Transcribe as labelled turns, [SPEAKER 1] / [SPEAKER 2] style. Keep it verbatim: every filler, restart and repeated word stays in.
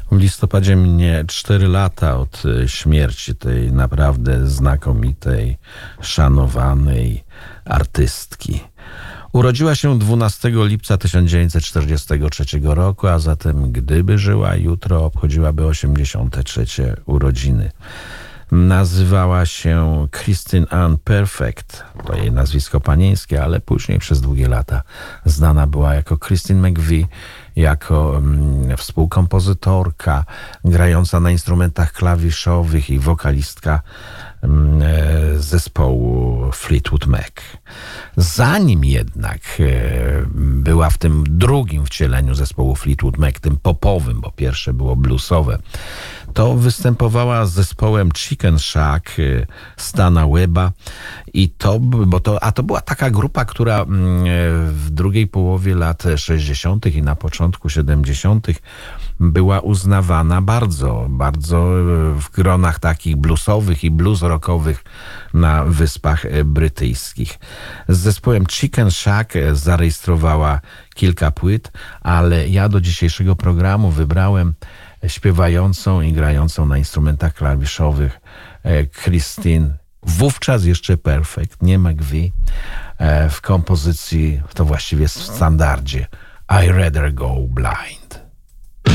[SPEAKER 1] W listopadzie minie cztery lata od śmierci tej naprawdę znakomitej, szanowanej artystki. Urodziła się dwunastego lipca tysiąc dziewięćset czterdziestego trzeciego roku, a zatem gdyby żyła jutro, obchodziłaby osiemdziesiąte trzecie urodziny. Nazywała się Christine Ann Perfect, to jej nazwisko panieńskie, ale później przez długie lata znana była jako Christine McVie, jako mm, współkompozytorka, grająca na instrumentach klawiszowych i wokalistka mm, zespołu Fleetwood Mac. Zanim jednak e, była w tym drugim wcieleniu zespołu Fleetwood Mac, tym popowym, bo pierwsze było bluesowe, to występowała z zespołem Chicken Shack Stana Webba i to, bo to, a to była taka grupa, która w drugiej połowie lat sześćdziesiątych i na początku siedemdziesiątych była uznawana bardzo, bardzo w gronach takich bluesowych i blues rockowych na Wyspach Brytyjskich. Z zespołem Chicken Shack zarejestrowała kilka płyt, ale ja do dzisiejszego programu wybrałem śpiewającą i grającą na instrumentach klawiszowych Christine, wówczas jeszcze Perfect, nie McVie, w kompozycji, to właściwie w standardzie I Rather Go Blind.